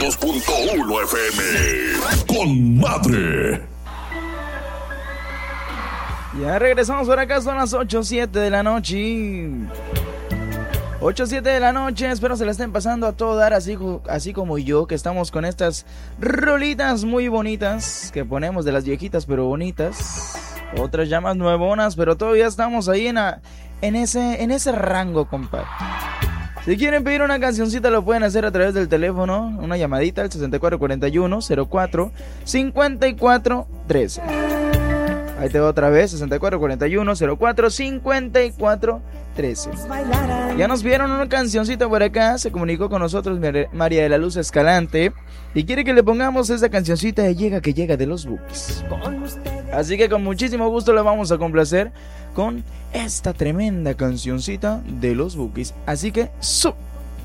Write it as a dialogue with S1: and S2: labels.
S1: 2.1 FM. Con madre.
S2: Ya regresamos por acá, son las 8:07 de la noche. 8:07 de la noche, espero se la estén pasando a todo dar, así como yo, que estamos con estas rolitas muy bonitas que ponemos de las viejitas pero bonitas. Otras llamas nuevonas, pero todavía estamos ahí en ese rango, compadre. Si quieren pedir una cancioncita lo pueden hacer a través del teléfono, una llamadita al 6441-04-5413. Ahí te voy otra vez, 6441-04-5413. Ya nos pidieron una cancioncita por acá, se comunicó con nosotros María de la Luz Escalante y quiere que le pongamos esa cancioncita de Llega que Llega de los Bukis. Así que con muchísimo gusto le vamos a complacer con esta tremenda cancioncita de los Bukis. Así que ¡sub!